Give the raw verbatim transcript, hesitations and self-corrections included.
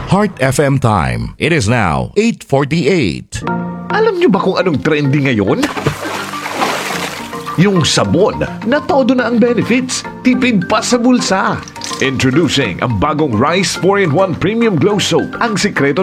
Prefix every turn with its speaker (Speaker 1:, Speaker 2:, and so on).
Speaker 1: Heart F M time. It is now eight forty-eight.
Speaker 2: Alam niyo ba kung anong trending ngayon? Yung sabon na todo na ang benefits, tipid pa sa bulsa. Introducing ang bagong Rice four in one Premium Glow Soap. Ang sikreto